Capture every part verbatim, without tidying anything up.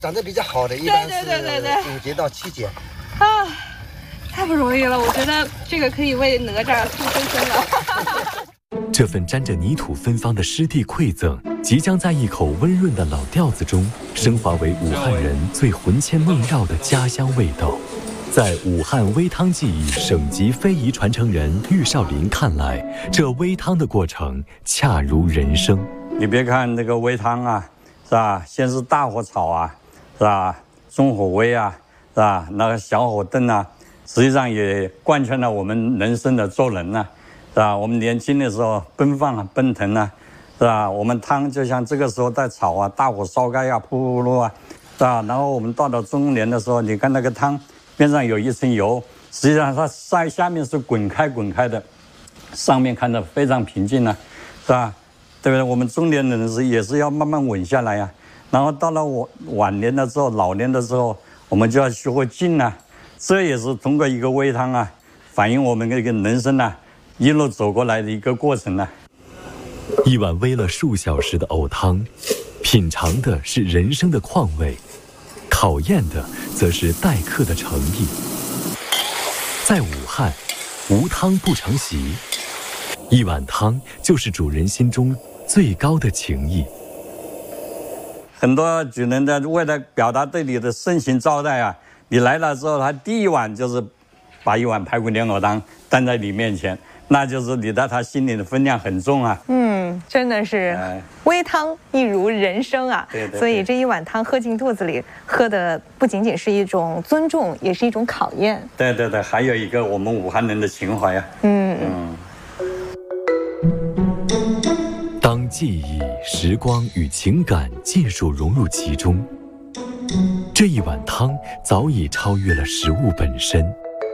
长得比较好的，一般是五节到七节。 啊，太不容易了！我觉得这个可以为哪吒出分身了。 这份沾着泥土芬芳的湿地馈赠，即将在一口温润的老调子中，升华为武汉人最魂牵梦绕的家乡味道。在武汉煨汤技艺省级非遗传承人玉少林看来，这煨汤的过程恰如人生。 你别看这个煨汤啊，是吧？先是大火炒啊，是吧？中火煨啊，是吧？那个小火炖啊，实际上也贯穿了我们人生的做人呐、啊，是吧？我们年轻的时候奔放啊，奔腾啊，是吧？我们汤就像这个时候在炒啊，大火烧开啊，噗噗噜啊，是吧？然后我们到了中年的时候，你看那个汤边上有一层油，实际上它在下面是滚开滚开的，上面看着非常平静啊，是吧？对不对？我们中年人是也是要慢慢稳下来呀、啊。然后到了我晚年的时候、老年的时候，我们就要学会静啊。这也是通过一个煨汤啊，反映我们这个人生啊一路走过来的一个过程啊。 一碗煨了数小时的藕汤，品尝的是人生的况味，考验的则是待客的诚意。在武汉，无汤不成席，一碗汤就是主人心中最高的情谊。 很多主人的为了表达对你的盛情招待啊，你来了之后，他第一碗就是把一碗排骨莲藕汤端在你面前，那就是你在他心里的分量很重啊。 嗯，真的是煨汤一如人生啊。 对对对， 所以这一碗汤喝进肚子里，喝的不仅仅是一种尊重，也是一种考验。 对对对，还有一个我们武汉人的情怀啊。 嗯嗯。 当记忆、时光与情感尽数融入其中，这一碗汤早已超越了食物本身。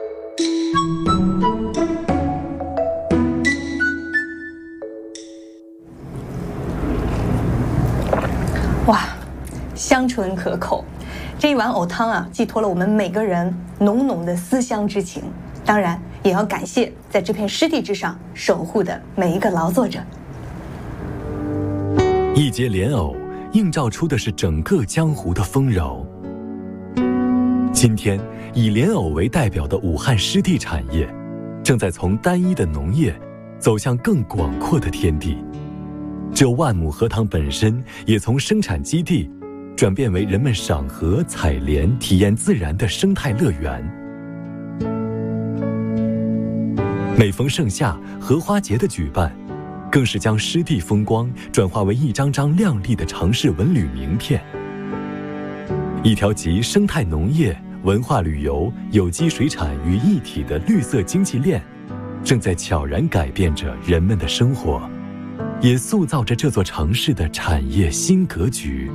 哇，香醇可口。这一碗藕汤啊，寄托了我们每个人浓浓的思乡之情。当然，也要感谢在这片湿地之上守护的每一个劳作者。 一节莲藕映照出的是整个江湖的丰饶。今天，以莲藕为代表的武汉湿地产业，正在从单一的农业走向更广阔的天地。这万亩荷塘本身也从生产基地转变为人们赏荷、采莲、体验自然的生态乐园。每逢盛夏，荷花节的举办，更是将湿地风光转化为一张张亮丽的城市文旅名片。一条集生态农业、文化旅游、有机水产于一体的绿色经济链，正在悄然改变着人们的生活，也塑造着这座城市的产业新格局。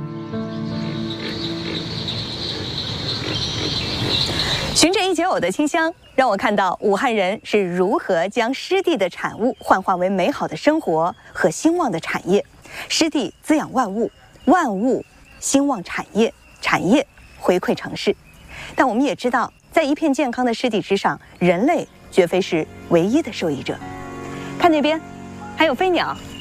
循着一节藕的清香，让我看到武汉人是如何将湿地的产物幻化为美好的生活和兴旺的产业。湿地滋养万物，万物兴旺产业，产业回馈城市。但我们也知道，在一片健康的湿地之上，人类绝非是唯一的受益者。看那边，还有飞鸟